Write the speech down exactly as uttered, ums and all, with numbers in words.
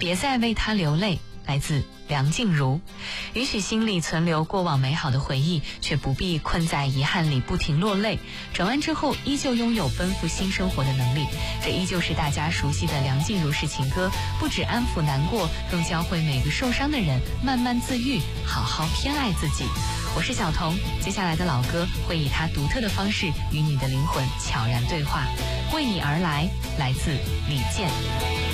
别再为他流泪，来自梁静茹。允许心里存留过往美好的回忆，却不必困在遗憾里不停落泪。转弯之后，依旧拥有奔赴新生活的能力。这依旧是大家熟悉的梁静茹式情歌，不只安抚难过，更教会每个受伤的人慢慢自愈，好好偏爱自己。我是小童，接下来的老歌会以他独特的方式与你的灵魂悄然对话。为你而来，来自李健。